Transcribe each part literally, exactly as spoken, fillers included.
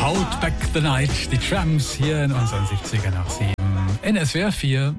Hold Back the Night, die Tramps hier in unseren siebziger nach sieben. In S W R vier.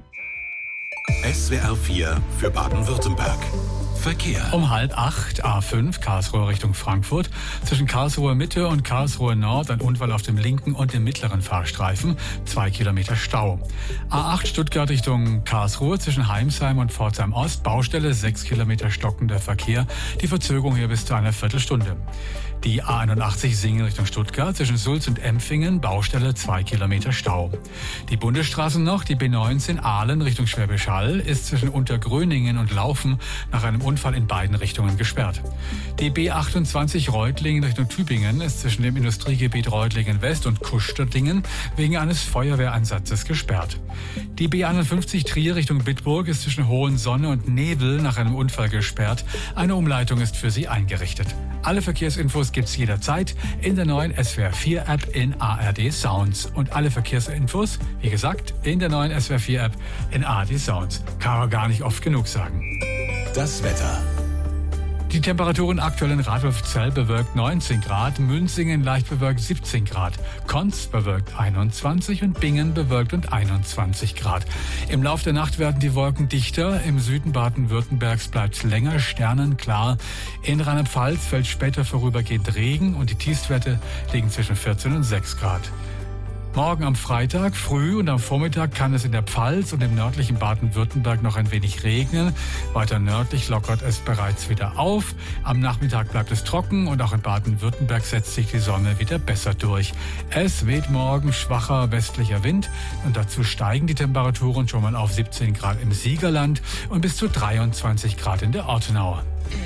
S W R vier für Baden-Württemberg. Verkehr. Um halb acht, A fünf, Karlsruhe Richtung Frankfurt. Zwischen Karlsruhe Mitte und Karlsruhe Nord ein Unfall auf dem linken und dem mittleren Fahrstreifen. Zwei Kilometer Stau. A acht, Stuttgart Richtung Karlsruhe. Zwischen Heimsheim und Pforzheim Ost. Baustelle, sechs Kilometer stockender Verkehr. Die Verzögerung hier bis zu einer Viertelstunde. Die A einundachtzig, Singen Richtung Stuttgart. Zwischen Sulz und Empfingen. Baustelle, zwei Kilometer Stau. Die Bundesstraßen noch. Die B neunzehn, Aalen Richtung Schwäbisch Hall ist zwischen Untergröningen und Laufen nach einem Unfall in beiden Richtungen gesperrt. Die B achtundzwanzig, Reutlingen Richtung Tübingen ist zwischen dem Industriegebiet Reutlingen West und Kustertingen wegen eines Feuerwehreinsatzes gesperrt. Die B einundfünfzig, Trier Richtung Bitburg ist zwischen Hohensonne und Nebel nach einem Unfall gesperrt. Eine Umleitung ist für Sie eingerichtet. Alle Verkehrsinfos gibt's jederzeit in der neuen S W R vier App in A R D Sounds. Und alle Verkehrsinfos, wie gesagt, in der neuen S W R vier App in A R D Sounds. Kann man gar nicht oft genug sagen. Das Wetter. Die Temperaturen aktuell in Radolfzell bewölkt neunzehn Grad, Münzingen leicht bewölkt siebzehn Grad, Konz bewölkt einundzwanzig und Bingen bewölkt und einundzwanzig Grad. Im Lauf der Nacht werden die Wolken dichter, im Süden Baden-Württembergs bleibt es länger sternenklar. In Rheinland-Pfalz fällt später vorübergehend Regen und die Tiefstwerte liegen zwischen vierzehn und sechs Grad. Morgen am Freitag früh und am Vormittag kann es in der Pfalz und im nördlichen Baden-Württemberg noch ein wenig regnen. Weiter nördlich lockert es bereits wieder auf. Am Nachmittag bleibt es trocken und auch in Baden-Württemberg setzt sich die Sonne wieder besser durch. Es weht morgen schwacher westlicher Wind und dazu steigen die Temperaturen schon mal auf siebzehn Grad im Siegerland und bis zu dreiundzwanzig Grad in der Ortenau.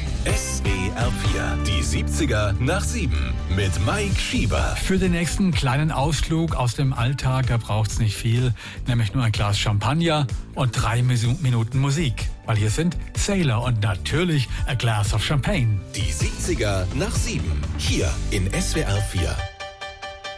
S W R vier, die siebziger nach sieben mit Mike Schieber. Für den nächsten kleinen Ausflug aus dem Alltag, da braucht's nicht viel, nämlich nur ein Glas Champagner und drei Minuten Musik. Weil hier sind Sailor und natürlich A Glass of Champagne. Die siebziger nach sieben, hier in S W R vier.